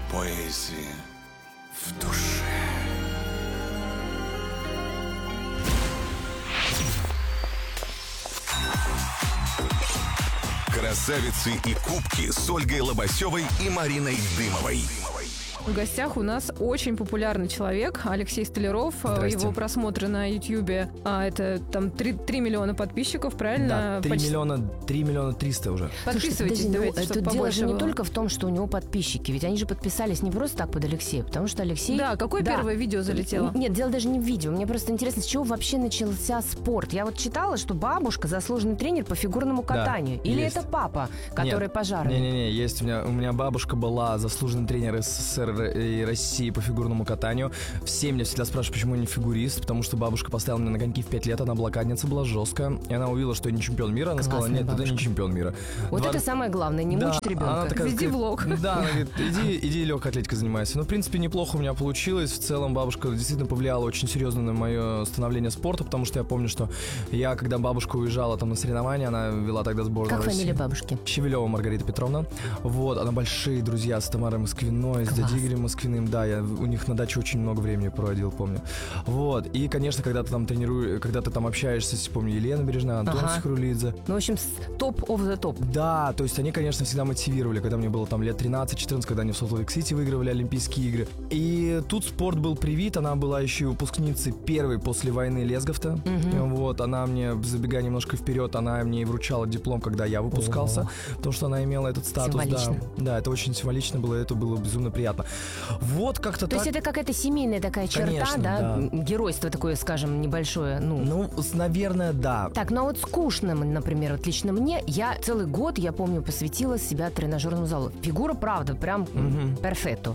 поэзии в душе. Красавицы и кубки с Ольгой Лобасевой и Мариной Дымовой. В гостях у нас очень популярный человек Алексей Столяров. Его просмотры на Ютьюбе, это там 3 миллиона подписчиков, правильно? Да, 3 миллиона 300 уже. Подписывайтесь, давайте, чтобы тут дело же было. не только в том, что у него подписчики. Ведь они же подписались не просто так под Алексея, потому что Алексей... Да, какое первое видео залетело? Нет, дело даже не в видео. Мне просто интересно, с чего вообще начался спорт. Я вот читала, что бабушка заслуженный тренер по фигурному катанию. Или есть. это папа, который пожарный? Не-не-не, есть у меня бабушка была заслуженный тренер СССР и России по фигурному катанию. Все меня всегда спрашивают, почему я не фигурист, потому что бабушка поставила меня на коньки в 5 лет, она блокадница была жесткая, и она увидела, что я не чемпион мира, она сказала, нет, ты не чемпион мира. Вот это самое главное, не мучить ребенка. Веди влог. Да, она говорит, иди легкой атлетикой занимайся. Ну, в принципе, неплохо у меня получилось. В целом, бабушка действительно повлияла очень серьезно на мое становление спорта, потому что я помню, что я, когда бабушка уезжала там на соревнования, она вела тогда сборную Как России. фамилия бабушки? Щевелева Маргарита Петровна. Вот, она большие друзья с Тамарой Москвиной, с дядей Игорем Москвиным. Да, я у них на даче очень много времени проводил, помню. Вот, и, конечно, когда ты там тренируешь, когда ты там общаешься, помню, Елена Бережная, Антон Сихрулидзе. Ну, в общем, топ of the топ. Да, то есть они, конечно, всегда мотивировали, когда мне было там лет 13-14, когда они в Солт-Лейк-Сити выигрывали Олимпийские игры. И тут спорт был привит, она была еще и выпускницей первой после войны Лесговта. Вот, она мне, забегая немножко вперед, она мне вручала диплом, когда я выпускался, потому что она имела этот статус. Символично. Да, это очень символично было, это было безумно приятно. Вот как-то То так. есть это какая-то семейная такая черта, Конечно, да. Геройство такое, скажем, небольшое. Ну, наверное, да. Так, ну а вот скучно, например, вот лично мне, я целый год, я помню, посвятила себя тренажерному залу. Фигура, правда, прям перфетто.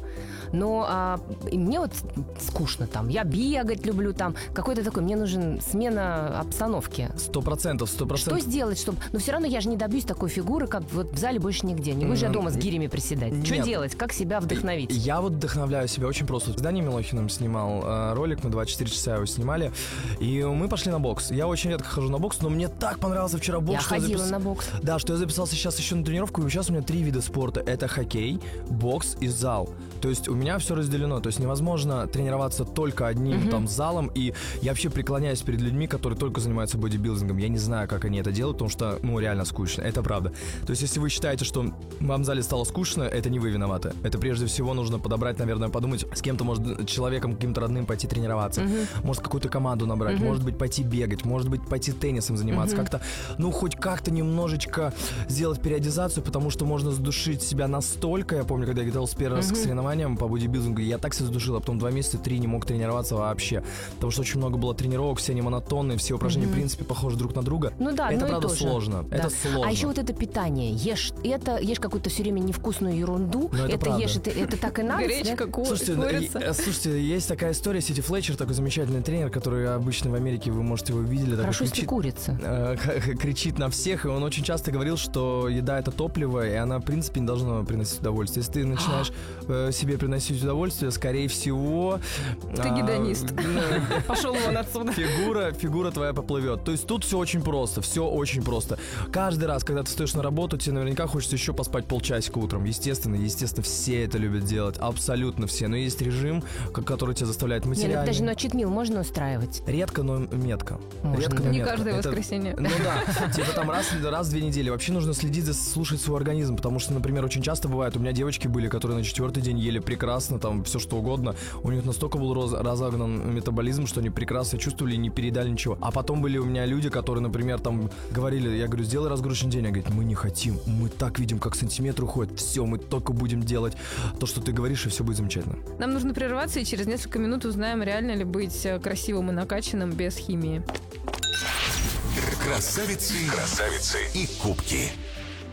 Но мне вот скучно там. Я бегать люблю там. Какой-то такой, мне нужен смена обстановки. 100%. Что сделать, чтобы... Но все равно я же не добьюсь такой фигуры, как вот в зале больше нигде. Не будешь я дома с гирями приседать. Что делать? Как себя вдохновить? Я вот вдохновляю себя очень просто. С Даней Милохиным снимал ролик, мы 24 часа его снимали, и мы пошли на бокс. Я очень редко хожу на бокс, но мне так понравился вчера бокс. Я ходила на бокс. Да, что я записался сейчас еще на тренировку, и сейчас у меня 3 вида спорта. Это хоккей, бокс и зал. То есть у меня все разделено. То есть невозможно тренироваться только одним там залом, и я вообще преклоняюсь перед людьми, которые только занимаются бодибилдингом. Я не знаю, как они это делают, потому что, реально скучно. Это правда. То есть если вы считаете, что вам в зале стало скучно, это не вы виноваты. Это прежде всего нужно подобрать, наверное, подумать, с кем-то, может, человеком каким-то родным пойти тренироваться. Может, какую-то команду набрать, может быть, пойти бегать, может быть, пойти теннисом заниматься. Как-то, хоть как-то немножечко сделать периодизацию, потому что можно задушить себя настолько. Я помню, когда я готовился первый раз к соревнованиям по бодибилдингу, я так себя задушил, а потом 2 месяца, 3 не мог тренироваться вообще. Потому что очень много было тренировок, все они монотонные, все упражнения, в принципе, похожи друг на друга. Ну да, это правда сложно. Да. Это сложно. А еще вот это питание. Ешь какую-то все время невкусную ерунду. Это ешь, это так и надо. Гречка, курица. Слушайте, есть такая история, Сити Флетчер, такой замечательный тренер, который обычно в Америке, вы, может, его видели. Хорошо, если курица. Кричит на всех, и он очень часто говорил, что еда — это топливо, и она, в принципе, не должна приносить удовольствие. Если ты начинаешь себе приносить удовольствие, скорее всего... Ты гедонист. Пошел вон отсюда. Фигура твоя поплывет. То есть тут все очень просто, Каждый раз, когда ты стоишь на работу, тебе наверняка хочется еще поспать полчасика утром. Естественно, все это любят делать, абсолютно все. Но есть режим, который тебя заставляет материально. Нет, даже на читмил можно устраивать? Редко, но метко. Редко, но не метко. Каждое воскресенье. Ну да, типа там раз в 2 недели. Вообще нужно следить, слушать свой организм, потому что, например, очень часто бывает, у меня девочки были, которые на 4-й день ели прекрасно, там все что угодно. У них настолько был разогнан метаболизм, что они прекрасно чувствовали и не передали ничего. А потом были у меня люди, которые, например, там говорили, я говорю, сделай разгрузочный день. Они говорят, мы не хотим, мы так видим, как сантиметр уходит. Все, мы только будем делать то, что ты говоришь, и все будет замечательно. Нам нужно прерваться, и через несколько минут узнаем, реально ли быть красивым и накачанным без химии. Красавицы и кубки.